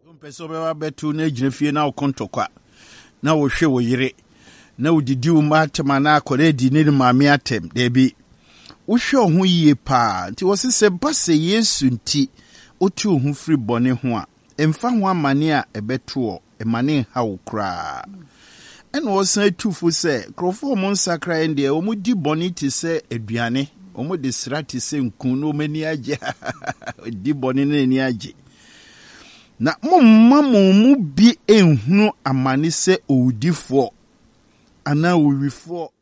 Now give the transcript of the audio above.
Peso be betu na ejinefie na okontokwa na wo hwe wo yire na wodidi wo matema na akore di ne maame atem da bi wo hwe ho yie pa nti wo se base Yesu nti oti ho firi bone ho a emfa ho amane a ebeto emane ha wo kra ene wo san tufu se krofo mo nsakra ende wo mudi bone ti se aduane wo mo de srati se nkun no mani age di bone na ni age na mu bi enhunu amane se owudifo ana owifo